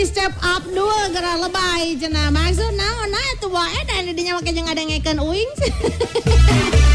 step up dua gerak lebay cenah maksud naon atuh wae da dinya make jeung ngadengkeun uing.